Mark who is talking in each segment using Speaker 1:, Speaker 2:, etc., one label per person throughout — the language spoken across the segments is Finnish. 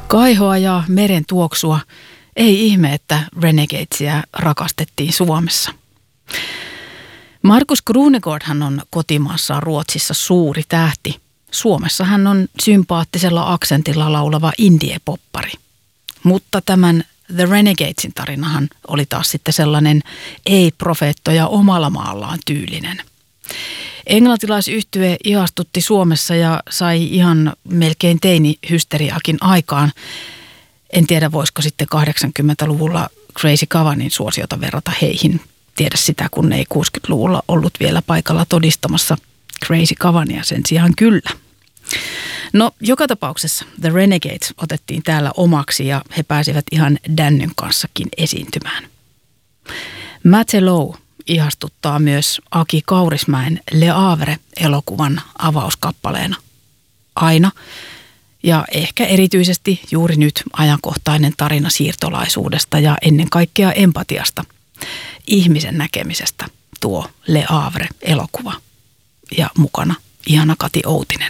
Speaker 1: Kaihoa ja meren tuoksua. Ei ihme, että Renegadesia rakastettiin Suomessa. Markus Krunegårdhan on kotimaassaan Ruotsissa suuri tähti. Suomessa hän on sympaattisella aksentilla laulava indie-poppari. Mutta tämän The Renegadesin tarinahan oli taas sitten sellainen ei-profeettoja omalla maallaan tyylinen. Englantilaisyhtye ihastutti Suomessa ja sai ihan melkein teini-hysteriaakin aikaan. En tiedä, voisiko sitten 80-luvulla Crazy Cavanin suosiota verrata heihin. Tiedä sitä, kun ei 60-luvulla ollut vielä paikalla todistamassa Crazy Cavania, sen sijaan kyllä. No, joka tapauksessa The Renegades otettiin täällä omaksi ja he pääsivät ihan Dannyn kanssakin esiintymään. Matelot ihastuttaa myös Aki Kaurismäen Le Havre-elokuvan avauskappaleena. Aina ja ehkä erityisesti juuri nyt ajankohtainen tarina siirtolaisuudesta ja ennen kaikkea empatiasta, ihmisen näkemisestä tuo Le Havre-elokuva ja mukana ihana Kati Outinen.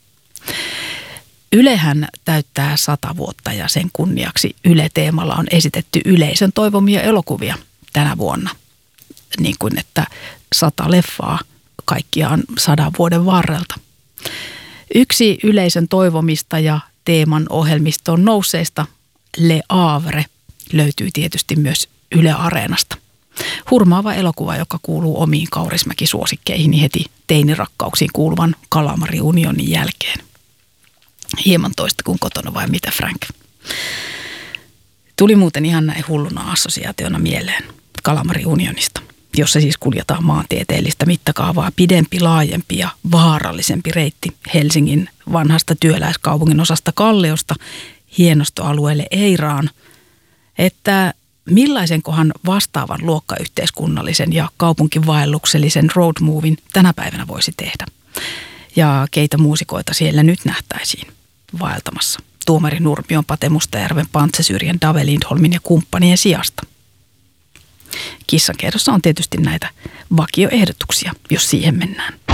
Speaker 1: Ylehän täyttää 100 vuotta ja sen kunniaksi Yle-teemalla on esitetty yleisön toivomia elokuvia tänä vuonna. Niin kuin että 100 leffaa kaikkiaan 100 vuoden varrelta. Yksi yleisön toivomista ja teeman ohjelmistoon nousseista, Le Havre, löytyy tietysti myös Yle Areenasta. Hurmaava elokuva, joka kuuluu omiin Kaurismäki-suosikkeihin heti teinirakkauksiin kuuluvan Kalamari-unionin jälkeen. Hieman toista kuin kotona vai mitä, Frank? Tuli muuten ihan näin hulluna assosiaationa mieleen Kalamari-unionista, jossa siis kuljetaan maantieteellistä mittakaavaa pidempi, laajempi ja vaarallisempi reitti Helsingin vanhasta työläiskaupungin osasta Kalliosta hienostoalueelle Eiraan, että millaisenkohan vastaavan luokkayhteiskunnallisen ja kaupunkivaelluksellisen road movin tänä päivänä voisi tehdä. Ja keitä muusikoita siellä nyt nähtäisiin vaeltamassa Tuomari Nurmion, Pate Mustajärven, Pantse Syrjän, Dave Lindholmin ja kumppanien sijasta. Kissankehdossa on tietysti näitä vakioehdotuksia, jos siihen mennään.